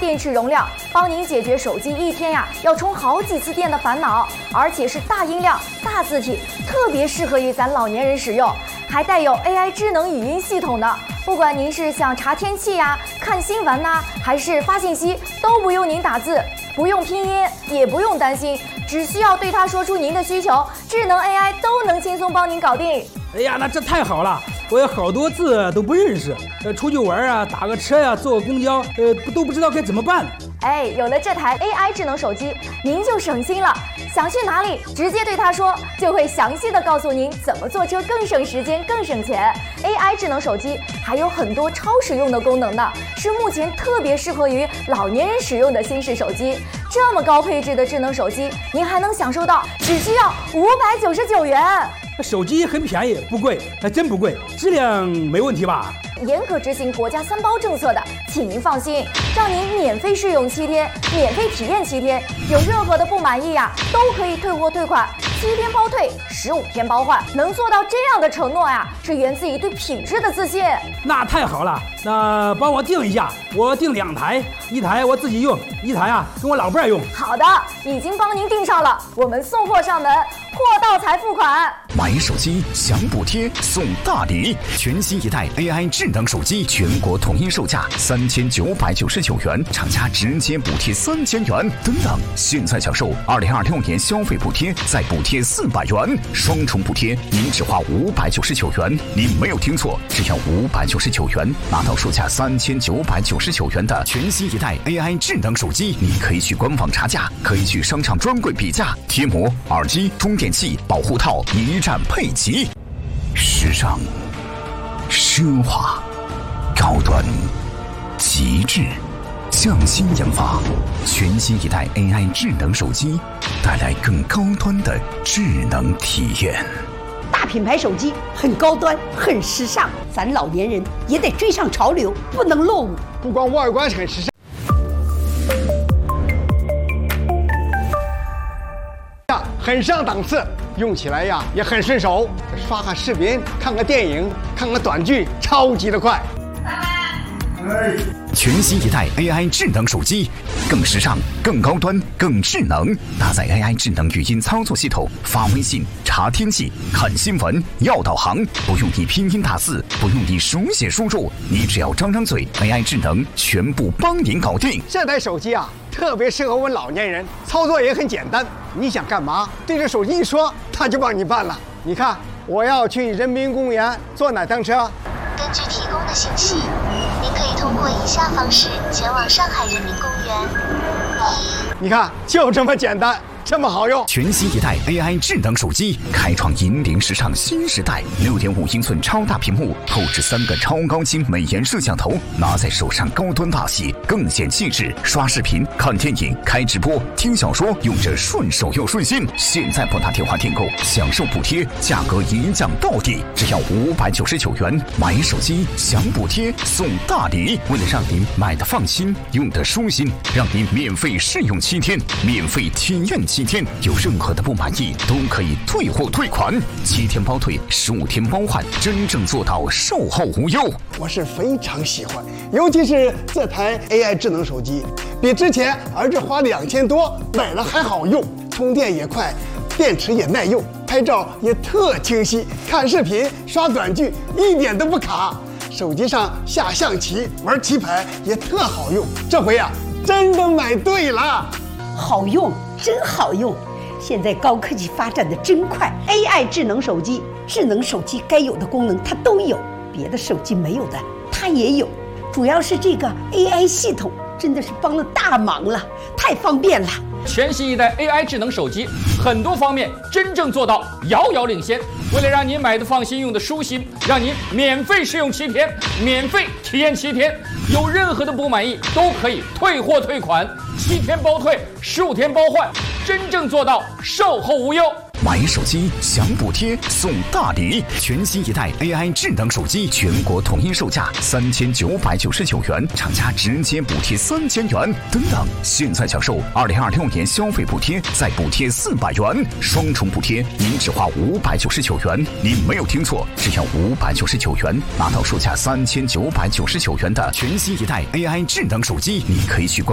电池容量，帮您解决手机一天要充好几次电的烦恼，而且是大音量、大字体，特别适合于咱老年人使用，还带有 AI 智能语音系统的。不管您是想查天气看新闻还是发信息，都不用您打字，不用拼音，也不用担心，只需要对它说出您的需求，智能 AI 都能轻松帮您搞定。 哎呀，那这太好了！我有好多字都不认识，出去玩打个车坐个公交，都不知道该怎么办。 有了这台 AI 智能手机，您就省心了。想去哪里，直接对它说，就会详细的告诉您怎么坐车更省时间、更省钱。AI 智能手机还有很多超实用的功能呢，是目前特别适合于老年人使用的新式手机。这么高配置的智能手机，您还能享受到只需要599元。 手机很便宜，不贵，还真不贵，质量没问题吧？ 严格执行国家3包政策的，请您放心，让您免费试用7天，免费体验7天，有任何的不满意都可以退货退款，7天包退，15天包换。能做到这样的承诺是源自于对品质的自信。 那太好了，那帮我订一下，我订2台，一台我自己用，一台跟我老伴用。 好的，已经帮您订上了，我们送货上门，货到才付款。 买手机享补贴送大礼，全新一代 AI 智能手机全国统一售价3999元，厂家直接补贴3000元。等等，现在享受2026年消费补贴，再补贴400元，双重补贴，您只花599元。您没有听错，只要599元，拿到售价3999元的全新一代 AI 智能手机。你可以去官网查价，可以去商场专柜比价，贴膜、耳机、充电器、保护套一站配齐，时尚、奢华、高端、极致，匠心研发，全新一代 AI 智能手机，带来更高端的智能体验。 大品牌手机很高端，很时尚，咱老年人也得追上潮流，不能落伍。 不光外观很时尚，很上档次，用起来也很顺手，刷个视频、看个电影、看个短剧，超级的快。 全新一代 AI 智能手机，更时尚、更高端、更智能，搭载 AI 智能语音操作系统，发微信、查天气、看新闻、要导航，不用你拼音打字，不用你手写输入，你只要张张嘴 ，AI 智能全部帮您搞定。 这台手机特别适合我们老年人，操作也很简单，你想干嘛，对着手机一说，它就帮你办了。你看，我要去人民公园坐哪趟车？ 根据提供的信息，您可以通过以下方式前往上海人民公园。 你看，就这么简单，这么好用。 全新一代 AI 智能手机，开创引领时尚新时代。6.5英寸超大屏幕，后置3个超高清美颜摄像头，拿在手上高端大气，更显气质。刷视频、看电影、开直播、听小说，用着顺手又顺心。现在拨打电话订购，享受补贴，价格一降到底，只要599元。买手机享补贴送大礼，为了让您买的放心，用的舒心，让您免费试用7天，免费体验7天，有任何的不满意都可以退货退款，7天包退，15天包换，真正做到售后无忧。 我是非常喜欢，尤其是这台 AI 智能手机，比之前儿子花2000多买了还好用，充电也快，电池也耐用，拍照也特清晰，看视频刷短剧一点都不卡，手机上下象棋玩棋牌也特好用。这回真的买对了， 好用，真好用！现在高科技发展的真快 ，AI 智能手机，智能手机该有的功能它都有，别的手机没有的它也有。主要是这个 AI 系统真的是帮了大忙了，太方便了。 全新一代 AI 智能手机，很多方面真正做到遥遥领先。为了让您买的放心，用的舒心，让您免费试用7天，免费体验7天，有任何的不满意都可以退货退款，7天包退，15天包换，真正做到售后无忧。 买手机享补贴送大礼，全新一代 AI 智能手机全国统一售价3999元，厂家直接补贴3000元。等等，现在享受2026年消费补贴，再补贴400元，双重补贴，您只花599元。您没有听错，只要599元，拿到售价3999元的全新一代 AI 智能手机。你可以去